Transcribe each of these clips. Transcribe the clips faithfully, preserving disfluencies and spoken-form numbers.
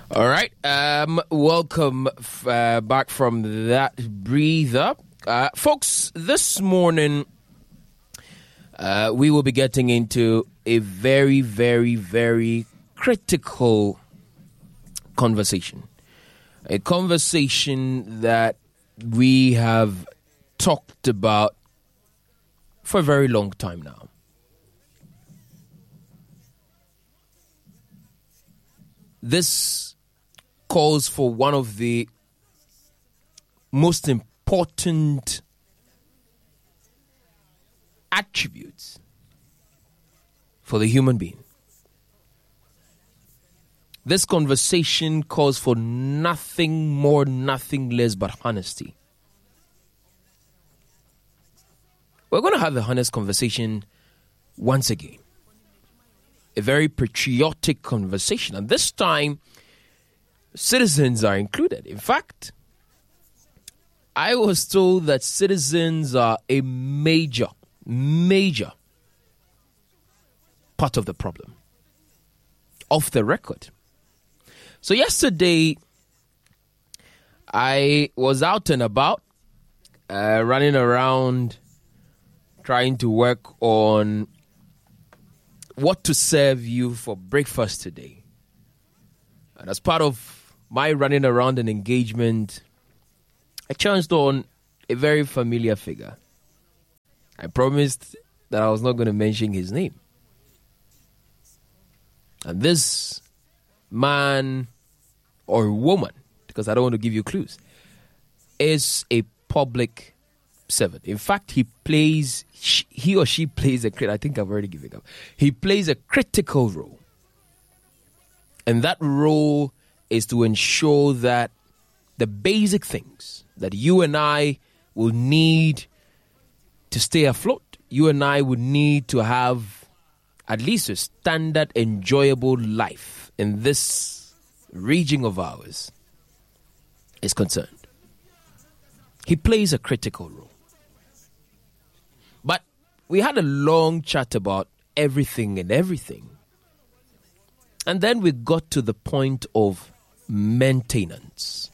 All right. Um, welcome uh, back from that breather. Uh, folks, this morning uh, we will be getting into a very, very, very critical conversation. A conversation that we have talked about for a very long time now. This calls for one of the most important attributes for the human being. This conversation calls for nothing more, nothing less but honesty. We're going to have a honest conversation once again. A very patriotic conversation. And this time, citizens are included. In fact, I was told that citizens are a major, major part of the problem. Off the record. So yesterday, I was out and about, uh, running around, trying to work on what to serve you for breakfast today. And as part of my running around and engagement, I chanced on a very familiar figure. I promised that I was not going to mention his name. And this man or woman, because I don't want to give you clues, is a public servant. In fact, he plays, he or she plays a, I think I've already given up. He plays a critical role. And that role is to ensure that the basic things that you and I will need to stay afloat, you and I would need to have at least a standard, enjoyable life in this region of ours, is concerned. He plays a critical role. But we had a long chat about everything and everything. And then we got to the point of maintenance.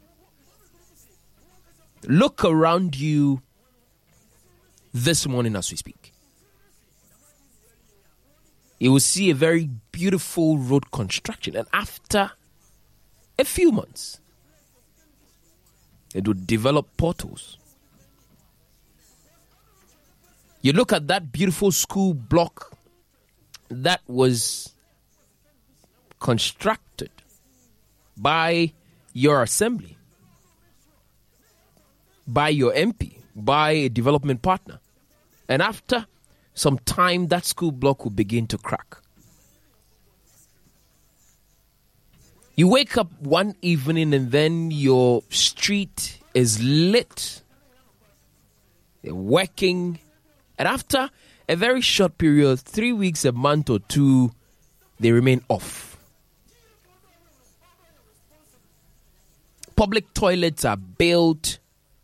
Look around you this morning as we speak. You will see a very beautiful road construction. And after a few months, it will develop potholes. You look at that beautiful school block that was constructed by your assembly, by your M P, by a development partner. And after some time, that school block will begin to crack. You wake up one evening and then your street is lit. They're working. And after a very short period, three weeks, a month or two, they remain off. Public toilets are built,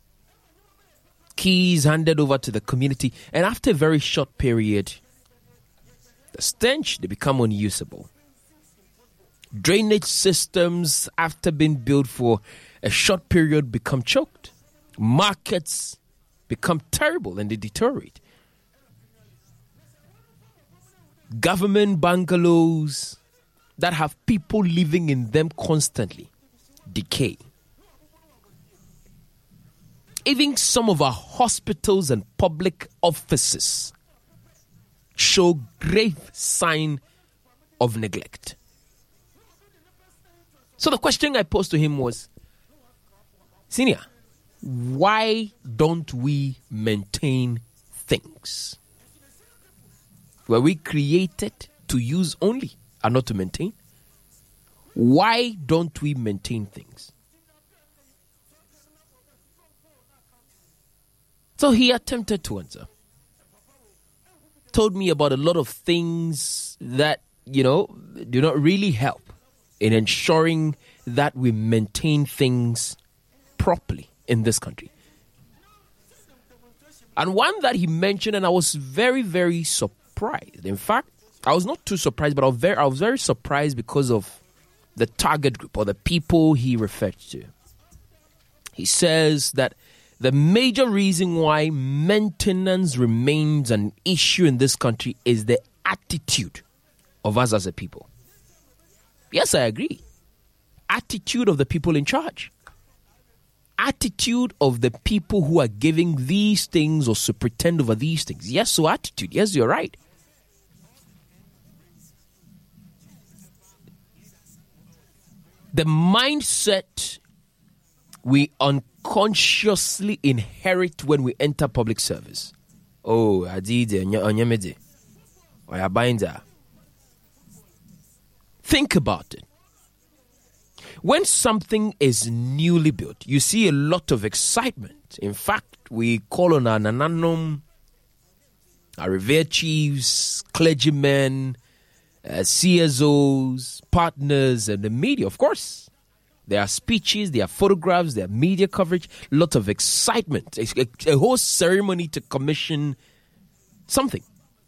keys handed over to the community, and after a very short period, the stench, they become unusable. Drainage systems, after being built for a short period, become choked. Markets become terrible and they deteriorate. Government bungalows that have people living in them constantly decay. Even some of our hospitals and public offices show grave sign of neglect. So the question I posed to him was, Senior, why don't we maintain things? Were we created to use only and not to maintain? Why don't we maintain things? So he attempted to answer. Told me about a lot of things that, you know, do not really help in ensuring that we maintain things properly in this country. And one that he mentioned, and I was very, very surprised. In fact, I was not too surprised, but I was very, I was very surprised because of the target group or the people he referred to. He says that the major reason why maintenance remains an issue in this country is the attitude of us as a people. Yes, I agree. Attitude of the people in charge. Attitude of the people who are giving these things or to pretend over these things. Yes, so attitude. Yes, you're right. The mindset we unconsciously inherit when we enter public service. Oh, Adide, Onyemede, Oyabainda. Think about it. When something is newly built, you see a lot of excitement. In fact, we call on our Nananum, our revered chiefs, clergymen, uh, C S Os, partners, and the media, of course. There are speeches, there are photographs, there are media coverage, a lot of excitement, a, a, a whole ceremony to commission something.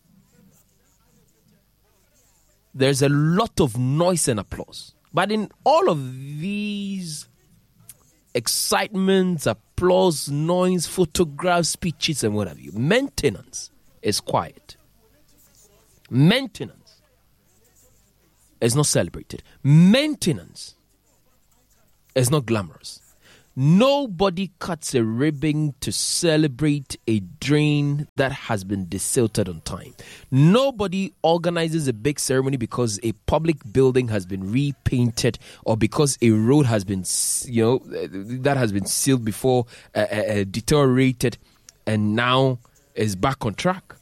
There's a lot of noise and applause. But in all of these excitements, applause, noise, photographs, speeches, and what have you, maintenance is quiet. Maintenance is not celebrated. Maintenance is not glamorous. Nobody cuts a ribbon to celebrate a drain that has been desilted on time. Nobody organizes a big ceremony because a public building has been repainted or because a road has been, you know, that has been sealed before, uh, uh, deteriorated, and now is back on track.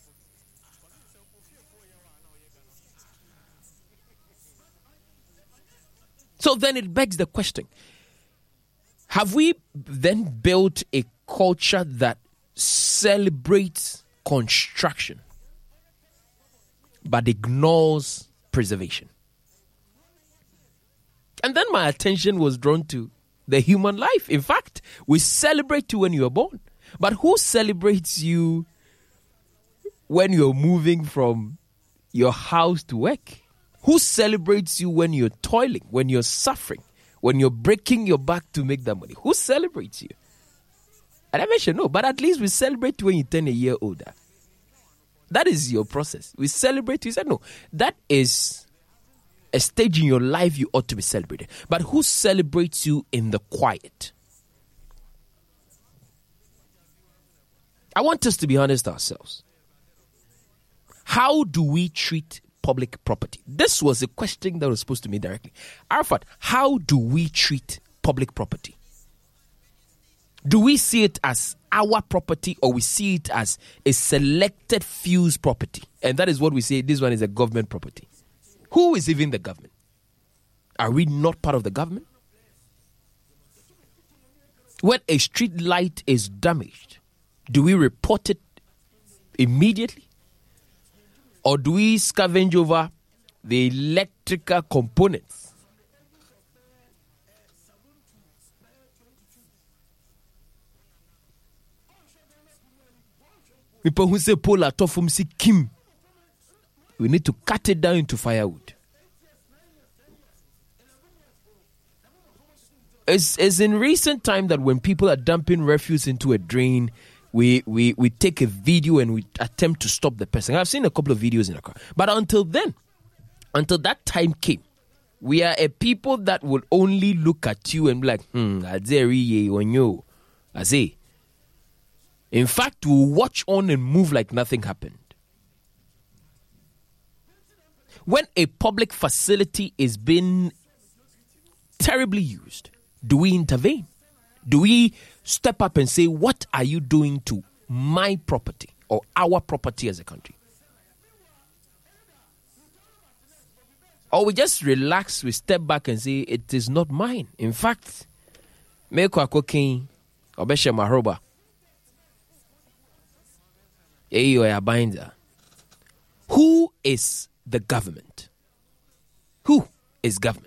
So then it begs the question. Have we then built a culture that celebrates construction but ignores preservation? And then my attention was drawn to the human life. In fact, we celebrate you when you are born. But who celebrates you when you're moving from your house to work? Who celebrates you when you're toiling, when you're suffering? When you're breaking your back to make that money? Who celebrates you? And I mentioned no, but at least we celebrate when you turn a year older. That is your process. We celebrate you. Said no, that is a stage in your life you ought to be celebrated. But who celebrates you in the quiet? I want us to be honest ourselves. How do we treat public property? This was a question that was posed to me directly. Arafat, how do we treat public property? Do we see it as our property or we see it as a selected few's property? And that is what we say, this one is a government property. Who is even the government? Are we not part of the government? When a street light is damaged, do we report it immediately? Or do we scavenge over the electrical components? People who say pola tofum si kim. We need to cut it down into firewood. It's, it's in recent time that when people are dumping refuse into a drain, We, we we take a video and we attempt to stop the person. I've seen a couple of videos in the car. But until then, until that time came, we are a people that will only look at you and be like, hmm, I say. In fact, we'll watch on and move like nothing happened. When a public facility is being terribly used, do we intervene? Do we step up and say, what are you doing to my property or our property as a country? Or we just relax, we step back and say, it is not mine. In fact, meko akokin obeshe maroba. Eyo ya binda. Who is the government? Who is government?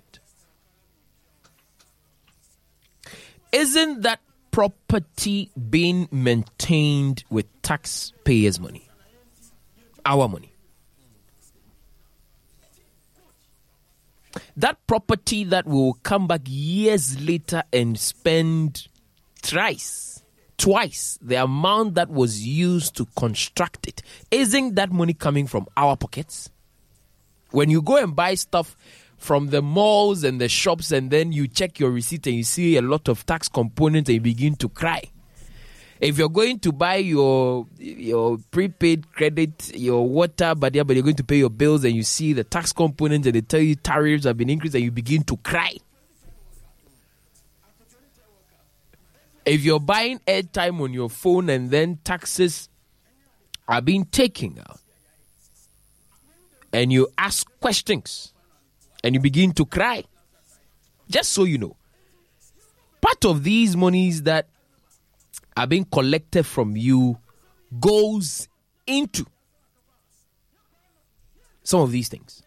Isn't that property being maintained with taxpayers' money? Our money. That property that will come back years later and spend thrice, twice the amount that was used to construct it. Isn't that money coming from our pockets? When you go and buy stuff from the malls and the shops and then you check your receipt and you see a lot of tax components and you begin to cry. If you're going to buy your your prepaid credit, your water, but yeah, but you're going to pay your bills and you see the tax components and they tell you tariffs have been increased and you begin to cry. If you're buying airtime on your phone and then taxes are being taken out and you ask questions and you begin to cry, just so you know, part of these monies that are being collected from you goes into some of these things.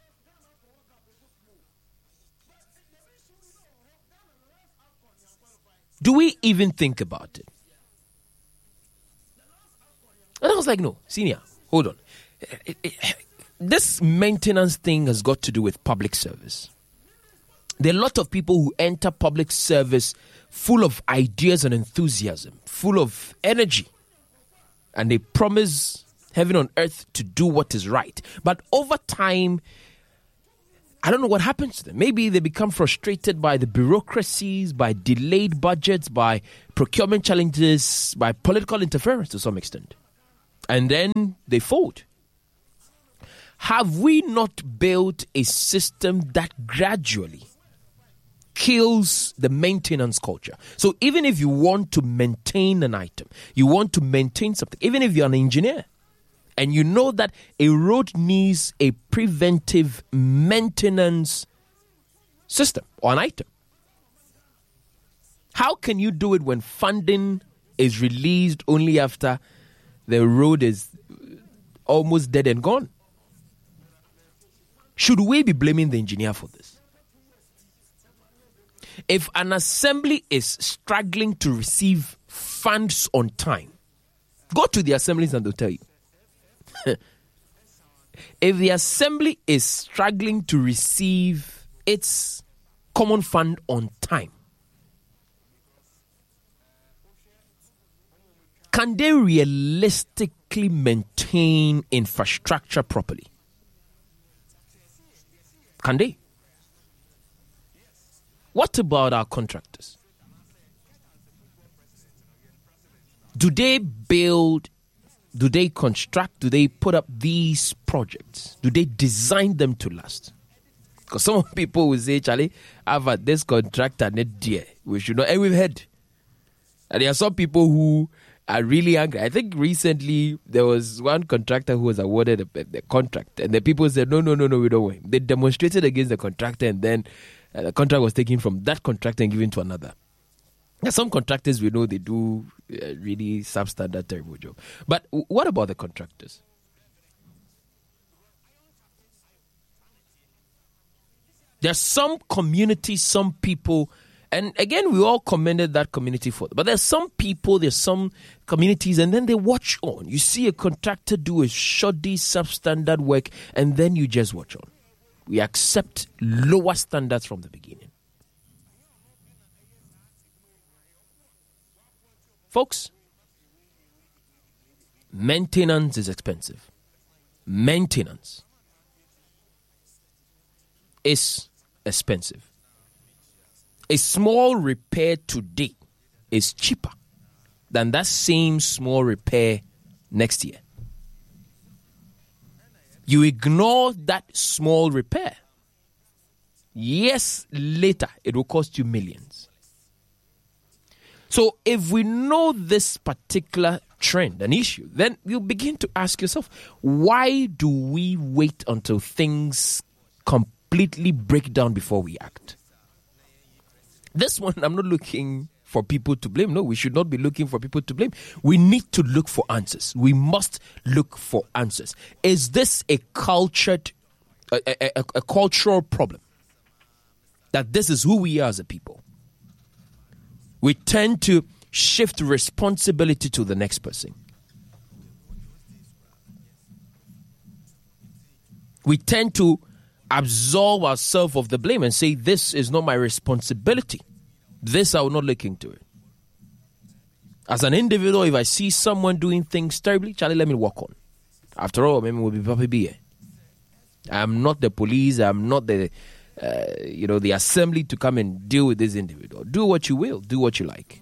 Do we even think about it? And I was like, no, senior, hold on. It, it, this maintenance thing has got to do with public service. There are a lot of people who enter public service full of ideas and enthusiasm, full of energy, and they promise heaven on earth to do what is right. But over time, I don't know what happens to them. Maybe they become frustrated by the bureaucracies, by delayed budgets, by procurement challenges, by political interference to some extent. And then they fold. Have we not built a system that gradually kills the maintenance culture? So even if you want to maintain an item, you want to maintain something, even if you're an engineer, and you know that a road needs a preventive maintenance system or an item, how can you do it when funding is released only after the road is almost dead and gone? Should we be blaming the engineer for this? If an assembly is struggling to receive funds on time, go to the assemblies and they'll tell you. If the assembly is struggling to receive its common fund on time, can they realistically maintain infrastructure properly? Can they? What about our contractors? Do they build, do they construct, do they put up these projects? Do they design them to last? Because some people will say, Charlie, I've had this contractor net dear. We should not, and we've had. And there are some people who are really angry. I think recently there was one contractor who was awarded a, a, a contract, and the people said, no, no, no, no, we don't want him. They demonstrated against the contractor, and then uh, the contract was taken from that contractor and given to another. Now, some contractors, we know they do uh, really substandard, terrible job. But w- what about the contractors? There's some communities, some people, and again, we all commended that community for it. But there's some people, there's some communities, and then they watch on. You see a contractor do a shoddy, substandard work, and then you just watch on. We accept lower standards from the beginning. Folks, maintenance is expensive. Maintenance is expensive. A small repair today is cheaper than that same small repair next year. You ignore that small repair. Years later, it will cost you millions. So if we know this particular trend, an issue, then you begin to ask yourself, why do we wait until things completely break down before we act? This one, I'm not looking for people to blame. No, we should not be looking for people to blame. We need to look for answers. We must look for answers. Is this a cultured, a, a, a, a cultural problem? That this is who we are as a people? We tend to shift responsibility to the next person. We tend to absolve ourselves of the blame and say, this is not my responsibility. This I will not look into it. As an individual, if I see someone doing things terribly, Charlie, let me walk on. After all, maybe we'll be Papa B. I'm not the police. I'm not the, uh, you know, the assembly to come and deal with this individual. Do what you will. Do what you like.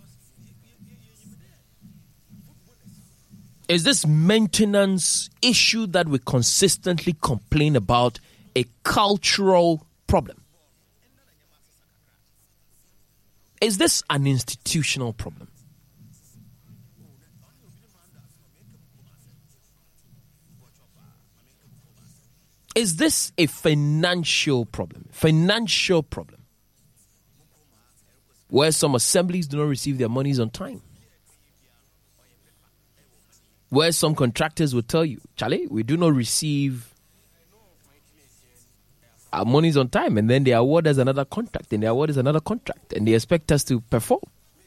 Is this maintenance issue that we consistently complain about a cultural problem? Is this an institutional problem? Is this a financial problem? Financial problem. Where some assemblies do not receive their monies on time. Where some contractors will tell you, Charlie, we do not receive our monies on time. And then they award us another contract. And they award us another contract. And they expect us to perform.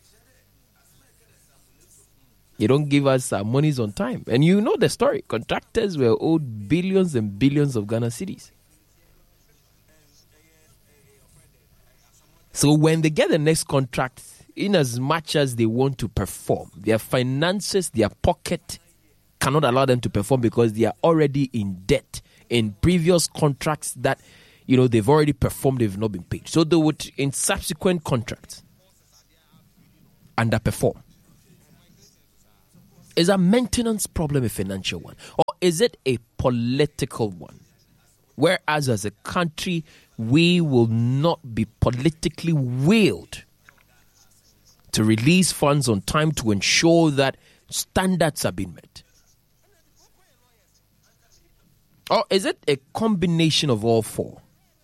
You don't give us our monies on time. And you know the story. Contractors were owed billions and billions of Ghana cedis. So when they get the next contract, in as much as they want to perform, their finances, their pocket cannot allow them to perform because they are already in debt in previous contracts that, you know, they've already performed, they've not been paid. So they would, in subsequent contracts, underperform. Is a maintenance problem a financial one? Or is it a political one? Whereas as a country, we will not be politically willed to release funds on time to ensure that standards are being met. Or is it a combination of all four?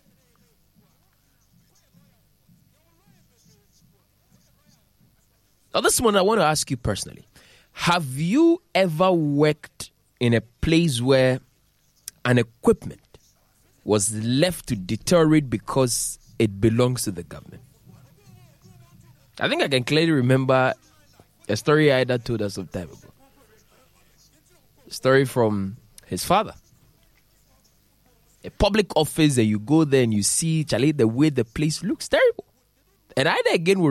Now this one I want to ask you personally. Have you ever worked in a place where an equipment was left to deteriorate because it belongs to the government? I think I can clearly remember a story Ida told us some time ago. A story from his father. A public office, and you go there and you see, Charlie, the way the place looks terrible. And Ida again will